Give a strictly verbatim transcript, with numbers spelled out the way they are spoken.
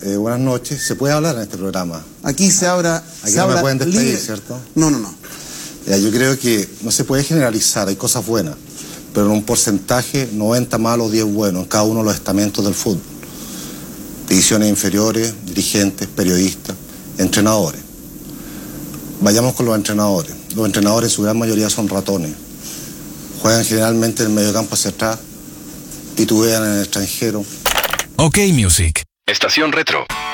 eh, buenas noches. ¿Se puede hablar en este programa? Aquí se habla... Aquí se no habla me pueden despedir, libre. ¿cierto? No, no, no. Ya, yo creo que no se puede generalizar, hay cosas buenas, pero en un porcentaje noventa malos, diez buenos en cada uno de los estamentos del fútbol. Divisiones inferiores, dirigentes, periodistas, entrenadores. Vayamos con los entrenadores. Los entrenadores en su gran mayoría son ratones. Juegan generalmente en el mediocampo hacia atrás, titubean en el extranjero. OK Music. Estación Retro.